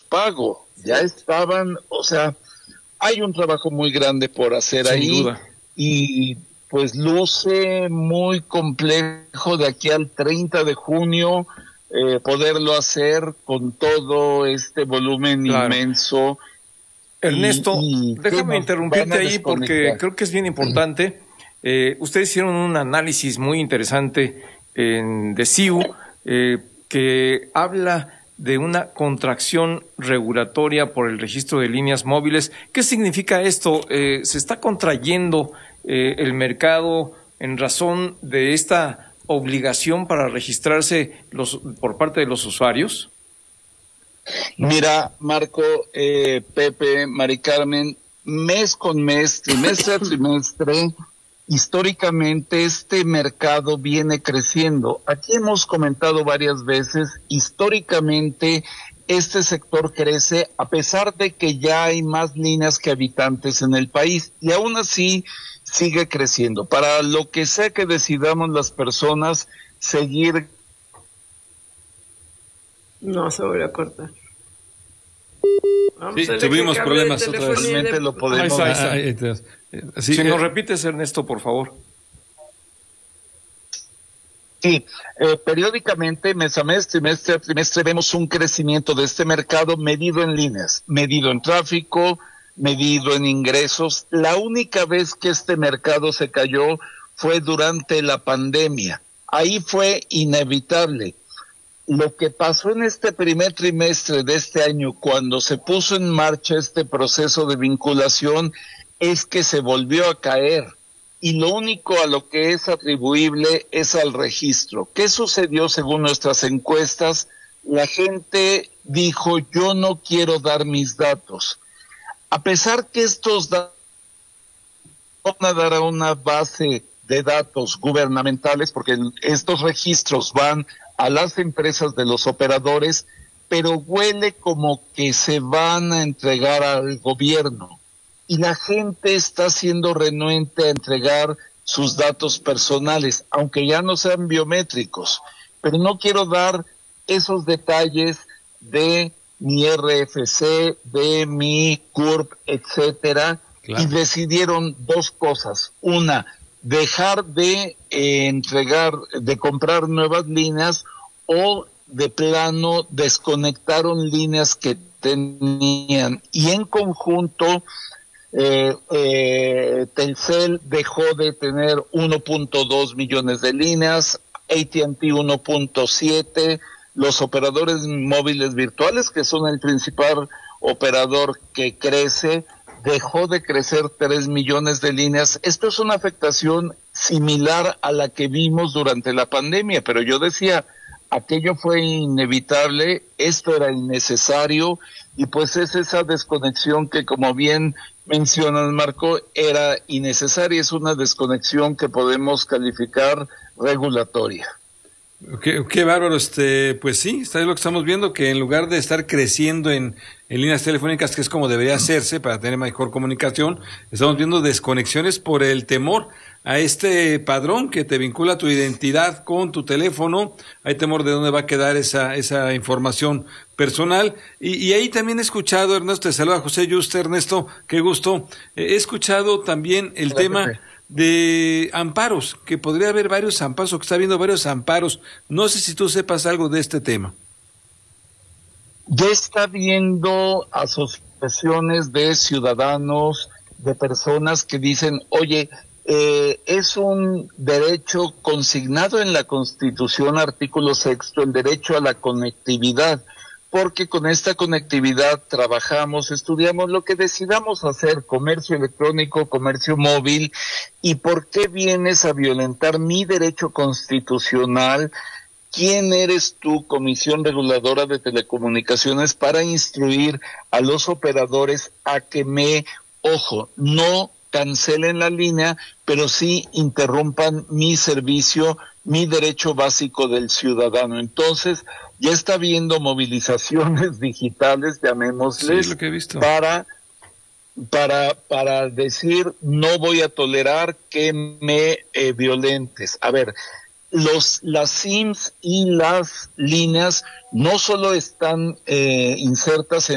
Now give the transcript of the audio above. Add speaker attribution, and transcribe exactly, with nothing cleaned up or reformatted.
Speaker 1: pospago, ya estaban, o sea, hay un trabajo muy grande por hacer
Speaker 2: Sin
Speaker 1: ahí
Speaker 2: duda.
Speaker 1: y pues luce muy complejo de aquí al treinta de junio eh, poderlo hacer con todo este volumen
Speaker 2: Claro.
Speaker 1: inmenso.
Speaker 2: Ernesto,
Speaker 1: y, y
Speaker 2: déjame interrumpirte ahí porque creo que es bien importante. Eh, ustedes hicieron un análisis muy interesante en de C I U eh, que habla de una contracción regulatoria por el registro de líneas móviles. ¿Qué significa esto? Eh, ¿Se está contrayendo eh, el mercado en razón de esta obligación para registrarse los, por parte de los usuarios?
Speaker 1: Mira, Marco, eh, Pepe, Mari Carmen, mes con mes, trimestre a trimestre, históricamente este mercado viene creciendo. Aquí hemos comentado varias veces, históricamente este sector crece a pesar de que ya hay más líneas que habitantes en el país y aún así sigue creciendo. Para lo que sea que decidamos las personas seguir.
Speaker 3: No, se volvió a cortar.
Speaker 4: Sí, tuvimos problemas otra vez.
Speaker 1: De... Lo podemos...
Speaker 2: ahí está, ahí está. Sí, si eh... nos repites, Ernesto, por favor.
Speaker 1: Sí, eh, periódicamente, mes a mes, trimestre a trimestre, vemos un crecimiento de este mercado medido en líneas, medido en tráfico, medido en ingresos. La única vez que este mercado se cayó fue durante la pandemia. Ahí fue inevitable. Lo que pasó en este primer trimestre de este año, cuando se puso en marcha este proceso de vinculación, es que se volvió a caer. Y lo único a lo que es atribuible es al registro. ¿Qué sucedió según nuestras encuestas? La gente dijo, yo no quiero dar mis datos. A pesar que estos datos van a dar a una base de datos gubernamentales, porque estos registros van a las empresas de los operadores, pero huele como que se van a entregar al gobierno. Y la gente está siendo renuente a entregar sus datos personales, aunque ya no sean biométricos. Pero no quiero dar esos detalles de mi R F C, de mi C U R P, etcétera. Claro. Y decidieron dos cosas. Una, dejar de eh, entregar, de comprar nuevas líneas, o de plano desconectaron líneas que tenían. Y en conjunto, eh, eh, Telcel dejó de tener uno punto dos millones de líneas, A T and T uno punto siete, los operadores móviles virtuales, que son el principal operador que crece, dejó de crecer tres millones de líneas. Esto es una afectación similar a la que vimos durante la pandemia, pero yo decía, aquello fue inevitable, esto era innecesario, y pues es esa desconexión que, como bien mencionas, Marco, era innecesaria, es una desconexión que podemos calificar regulatoria.
Speaker 4: Qué, qué bárbaro, este, pues sí, está lo que estamos viendo, que en lugar de estar creciendo en, en líneas telefónicas, que es como debería hacerse para tener mejor comunicación, estamos viendo desconexiones por el temor a este padrón que te vincula tu identidad con tu teléfono. Hay temor de dónde va a quedar esa, esa información personal. Y, y ahí también he escuchado, Ernesto, te saluda José Yuste. Ernesto, qué gusto. Eh, he escuchado también el Hola, tema Pepe. de amparos, que podría haber varios amparos, o que está habiendo varios amparos. No sé si tú sepas algo de este tema.
Speaker 1: Ya está habiendo asociaciones de ciudadanos, de personas que dicen, oye, eh, es un derecho consignado en la Constitución, artículo sexto, el derecho a la conectividad, porque con esta conectividad trabajamos, estudiamos lo que decidamos hacer, comercio electrónico, comercio móvil, y ¿por qué vienes a violentar mi derecho constitucional? ¿Quién eres tú, Comisión Reguladora de Telecomunicaciones, para instruir a los operadores a que me, ojo, no cancelen la línea, pero sí interrumpan mi servicio, mi derecho básico del ciudadano? Entonces, ya está habiendo movilizaciones digitales, llamémosles,
Speaker 4: sí, lo que he visto.
Speaker 1: para para para decir, no voy a tolerar que me eh, violentes. A ver, los las SIMs y las líneas no solo están eh, insertas en